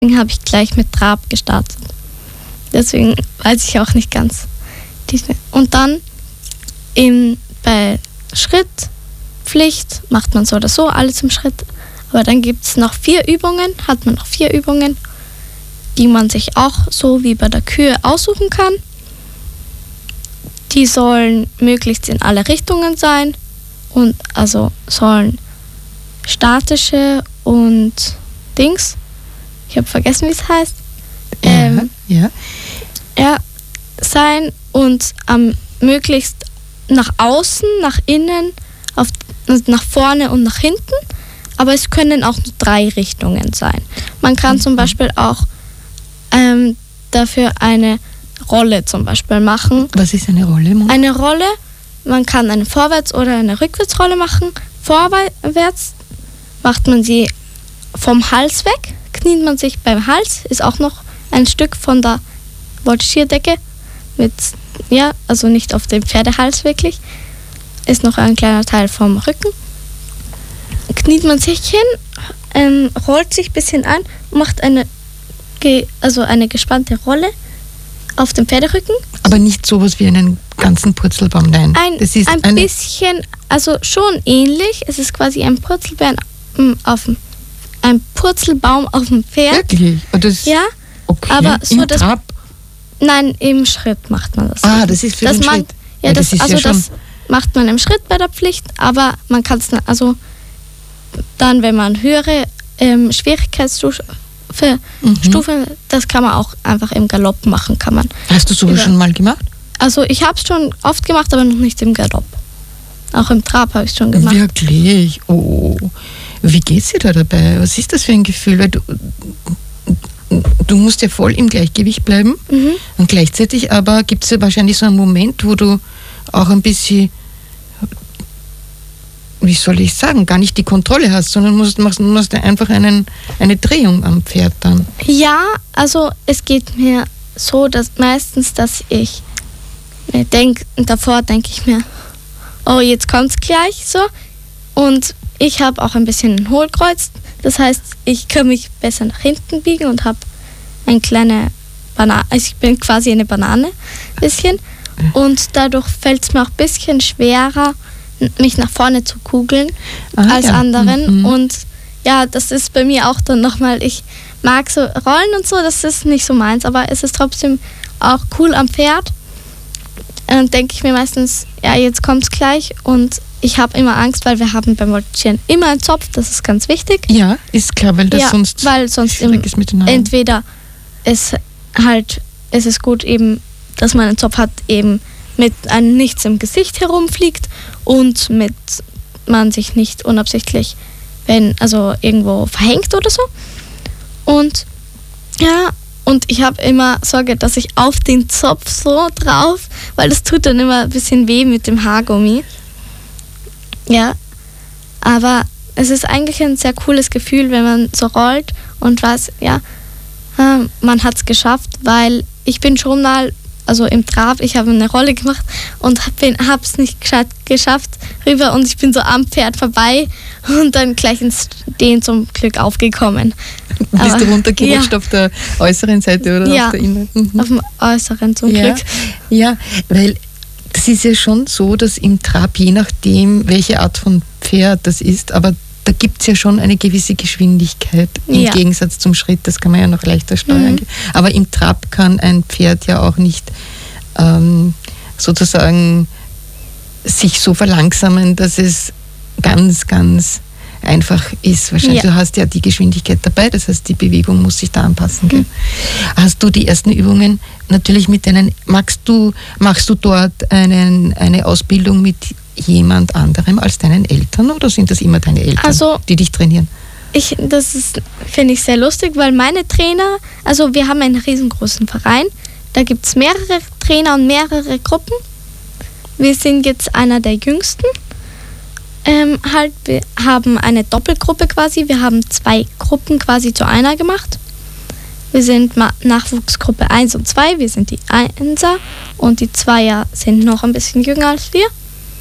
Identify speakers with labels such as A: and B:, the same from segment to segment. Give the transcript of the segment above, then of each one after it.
A: Deswegen habe ich gleich mit Trab gestartet. Deswegen weiß ich auch nicht ganz. Und dann bei Schrittpflicht macht man so oder so alles im Schritt. Aber dann gibt es noch 4 Übungen, die man sich auch so wie bei der Kühe aussuchen kann. Die sollen möglichst in alle Richtungen sein und also sollen statische und Dings, ich habe vergessen, wie es heißt, sein und möglichst nach außen, nach innen, nach vorne und nach hinten. Aber es können auch nur 3 Richtungen sein. Man kann zum Beispiel auch dafür eine Rolle zum Beispiel machen.
B: Was ist eine Rolle?
A: Eine Rolle, man kann eine Vorwärts- oder eine Rückwärtsrolle machen. Vorwärts macht man sie vom Hals weg, kniet man sich beim Hals, ist auch noch ein Stück von der Voltigerdecke also nicht auf dem Pferdehals wirklich, ist noch ein kleiner Teil vom Rücken. Kniet man sich hin, rollt sich ein bisschen ein, macht eine gespannte Rolle auf dem Pferderücken.
B: Aber nicht sowas wie einen ganzen Purzelbaum, nein.
A: Das ist ein bisschen, also schon ähnlich. Es ist quasi ein Purzelbaum auf dem Pferd.
B: Wirklich?
A: Ja,
B: okay.
A: Aber so
B: im Trab?
A: Nein, im Schritt macht man das.
B: Das ist für den Schritt.
A: Ja, das macht man im Schritt bei der Pflicht, aber man kann es dann, wenn man höhere Schwierigkeitsstufe, das kann man auch einfach im Galopp machen.
B: Hast du sowas schon mal gemacht?
A: Also ich habe es schon oft gemacht, aber noch nicht im Galopp. Auch im Trab habe ich es schon gemacht.
B: Wirklich? Oh, wie geht's dir da dabei? Was ist das für ein Gefühl? Weil du musst ja voll im Gleichgewicht bleiben und gleichzeitig aber gibt es ja wahrscheinlich so einen Moment, wo du auch ein bisschen, wie soll ich sagen, gar nicht die Kontrolle hast, sondern musst einfach eine Drehung am Pferd dann.
A: Ja, also es geht mir so, dass ich davor denke ich mir, oh, jetzt kommt's gleich so. Und ich habe auch ein bisschen ein Hohlkreuz. Das heißt, ich kann mich besser nach hinten biegen und habe eine kleine Banane. Also ich bin quasi eine Banane, bisschen. Und dadurch fällt es mir auch ein bisschen schwerer, mich nach vorne zu kugeln als anderen. Und ja, das ist bei mir auch dann nochmal, ich mag so Rollen und so, das ist nicht so meins, aber es ist trotzdem auch cool am Pferd. Dann denke ich mir meistens, ja, jetzt kommt's gleich und ich habe immer Angst, weil wir haben beim Voltigieren immer einen Zopf, das ist ganz wichtig.
B: Ja, ist klar, weil das sonst schwierig ist miteinander.
A: Entweder es ist gut eben, dass man einen Zopf hat, eben mit einem nichts im Gesicht herumfliegt und mit man sich nicht unabsichtlich irgendwo verhängt oder so. Und ja, und ich habe immer Sorge, dass ich auf den Zopf so drauf, weil das tut dann immer ein bisschen weh mit dem Haargummi. Ja, aber es ist eigentlich ein sehr cooles Gefühl, wenn man so rollt und weiß, ja, man hat es geschafft, weil ich bin schon mal, also im Trab, ich habe eine Rolle gemacht und habe es nicht geschafft rüber und ich bin so am Pferd vorbei und dann gleich ins Stehen zum Glück aufgekommen.
B: Bist du runtergerutscht auf der äußeren Seite oder auf der inneren?
A: Auf dem äußeren zum Glück.
B: Ja, weil das ist ja schon so, dass im Trab, je nachdem, welche Art von Pferd das ist, aber da gibt es ja schon eine gewisse Geschwindigkeit im Gegensatz zum Schritt, das kann man ja noch leichter steuern. Aber im Trab kann ein Pferd ja auch nicht sozusagen sich so verlangsamen, dass es ganz, ganz einfach ist. Wahrscheinlich, du hast ja die Geschwindigkeit dabei, das heißt, die Bewegung muss sich da anpassen. Gell? Hast du die ersten Übungen natürlich machst du dort eine Ausbildung mit jemand anderem als deinen Eltern oder sind das immer deine Eltern, die dich trainieren?
A: Finde ich sehr lustig, weil meine Trainer, also wir haben einen riesengroßen Verein, da gibt es mehrere Trainer und mehrere Gruppen. Wir sind jetzt einer der jüngsten. Wir haben eine Doppelgruppe quasi, wir haben 2 Gruppen quasi zu einer gemacht. Wir sind Nachwuchsgruppe 1 und 2, wir sind die 1er und die 2er sind noch ein bisschen jünger als wir.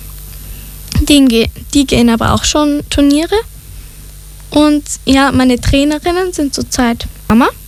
A: Die gehen aber auch schon Turniere. Und ja, meine Trainerinnen sind zurzeit Mama,